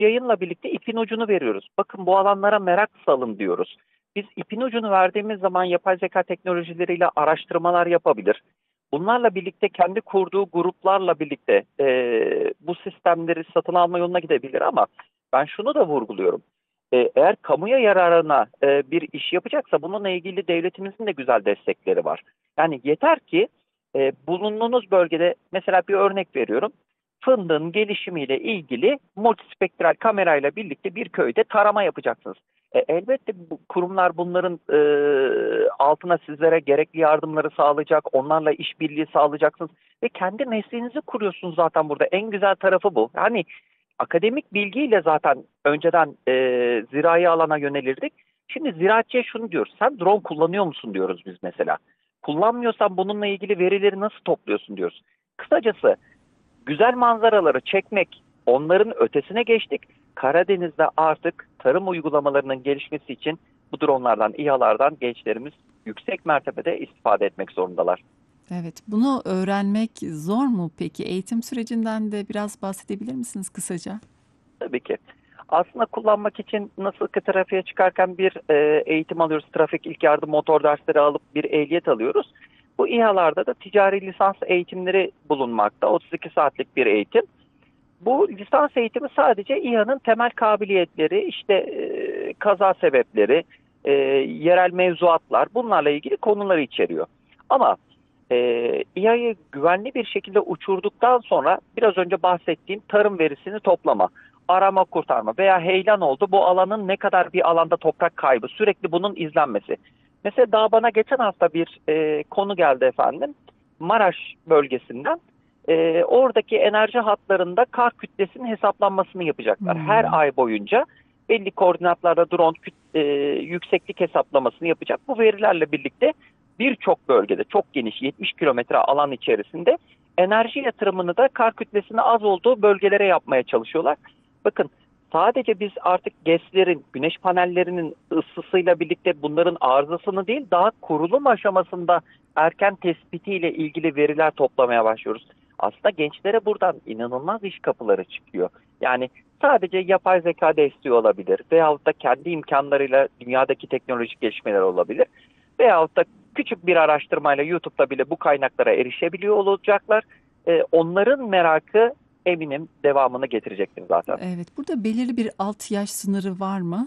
yayınla birlikte ipin ucunu veriyoruz. Bakın bu alanlara merak salın diyoruz. Biz ipin ucunu verdiğimiz zaman yapay zeka teknolojileriyle araştırmalar yapabilir. Bunlarla birlikte kendi kurduğu gruplarla birlikte bu sistemleri satın alma yoluna gidebilir ama ben şunu da vurguluyorum. Eğer kamuya yararına bir iş yapacaksa bununla ilgili devletimizin de güzel destekleri var. Yani yeter ki bulunduğunuz bölgede mesela bir örnek veriyorum. Fındığın gelişimiyle ilgili multispektral kamerayla birlikte bir köyde tarama yapacaksınız. Elbette bu kurumlar bunların altına sizlere gerekli yardımları sağlayacak, onlarla işbirliği sağlayacaksınız ve kendi mesleğinizi kuruyorsunuz zaten burada. En güzel tarafı bu. Yani akademik bilgiyle zaten önceden zirai alana yönelirdik. Şimdi ziraatçıya şunu diyoruz. Sen drone kullanıyor musun diyoruz biz mesela. Kullanmıyorsan bununla ilgili verileri nasıl topluyorsun diyoruz. Kısacası güzel manzaraları çekmek, onların ötesine geçtik. Karadeniz'de artık tarım uygulamalarının gelişmesi için bu dronlardan, İHA'lardan gençlerimiz yüksek mertebede istifade etmek zorundalar. Evet, bunu öğrenmek zor mu peki? Eğitim sürecinden de biraz bahsedebilir misiniz kısaca? Tabii ki. Aslında kullanmak için nasıl ki trafiğe çıkarken bir eğitim alıyoruz. Trafik ilk yardım motor dersleri alıp bir ehliyet alıyoruz. Bu İHA'larda da ticari lisans eğitimleri bulunmakta. 32 saatlik bir eğitim. Bu lisans eğitimi sadece İHA'nın temel kabiliyetleri, işte kaza sebepleri, yerel mevzuatlar bunlarla ilgili konuları içeriyor. Ama İHA'yı güvenli bir şekilde uçurduktan sonra biraz önce bahsettiğim tarım verisini toplama, arama kurtarma veya heyelan oldu bu alanın ne kadar bir alanda toprak kaybı sürekli bunun izlenmesi. Mesela daha bana geçen hafta bir konu geldi efendim Maraş bölgesinden. Oradaki enerji hatlarında kar kütlesinin hesaplanmasını yapacaklar. Her Hmm. ay boyunca belli koordinatlarda drone yükseklik hesaplamasını yapacak. Bu verilerle birlikte birçok bölgede çok geniş 70 kilometre alan içerisinde enerji yatırımını da kar kütlesinin az olduğu bölgelere yapmaya çalışıyorlar. Bakın sadece biz artık GES'lerin, güneş panellerinin ısısıyla birlikte bunların arızasını değil daha kurulum aşamasında erken tespitiyle ilgili veriler toplamaya başlıyoruz. Aslında gençlere buradan inanılmaz iş kapıları çıkıyor. Yani sadece yapay zeka desteği olabilir veyahut da kendi imkanlarıyla dünyadaki teknolojik gelişmeler olabilir. Veyahut da küçük bir araştırmayla YouTube'da bile bu kaynaklara erişebiliyor olacaklar. Onların merakı eminim devamını getirecektir zaten. Evet, burada belirli bir alt yaş sınırı var mı?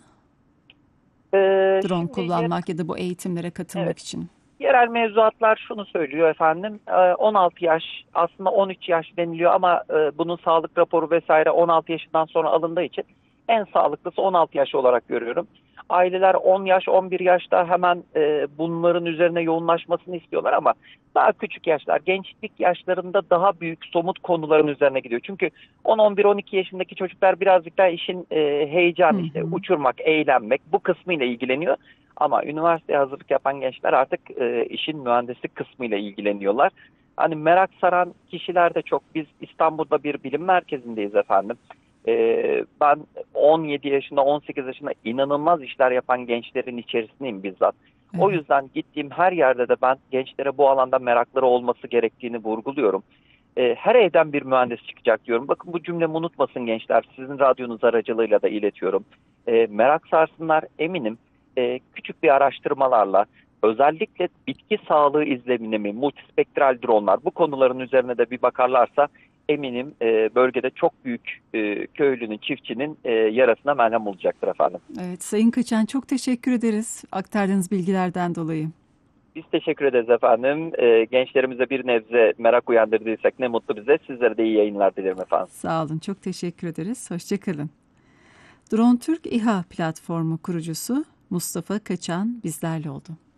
Drone Şimdi kullanmak ya da bu eğitimlere evet. katılmak için. Yerel mevzuatlar şunu söylüyor efendim. 16 yaş aslında 13 yaş deniliyor ama bunun sağlık raporu vesaire 16 yaşından sonra alındığı için en sağlıklısı 16 yaş olarak görüyorum. Aileler 10 yaş 11 yaşta hemen bunların üzerine yoğunlaşmasını istiyorlar ama daha küçük yaşlar gençlik yaşlarında daha büyük somut konuların üzerine gidiyor. Çünkü 10, 11, 12 yaşındaki çocuklar birazcık daha işin Hı heyecanı işte hı. uçurmak, eğlenmek bu kısmıyla ilgileniyor. Ama üniversiteye hazırlık yapan gençler artık işin mühendislik kısmıyla ilgileniyorlar. Hani merak saran kişiler de çok. Biz İstanbul'da bir bilim merkezindeyiz efendim. Ben 17 yaşında, 18 yaşında inanılmaz işler yapan gençlerin içerisindeyim bizzat. O Evet. yüzden gittiğim her yerde de ben gençlere bu alanda merakları olması gerektiğini vurguluyorum. Her evden bir mühendis çıkacak diyorum. Bakın bu cümlemi unutmasın gençler. Sizin radyonuz aracılığıyla da iletiyorum. Merak sarsınlar eminim küçük bir araştırmalarla özellikle bitki sağlığı izlenimi, multispektral dronlar bu konuların üzerine de bir bakarlarsa eminim bölgede çok büyük köylünün, çiftçinin yarasına merhem olacaktır efendim. Evet, Sayın Kaçan çok teşekkür ederiz aktardığınız bilgilerden dolayı. Biz teşekkür ederiz efendim. Gençlerimize bir nebze merak uyandırdıysak ne mutlu bize. Sizlere de iyi yayınlar dilerim efendim. Sağ olun, çok teşekkür ederiz. Hoşça kalın. Drone Türk İHA platformu kurucusu Mustafa Kaçan bizlerle oldu.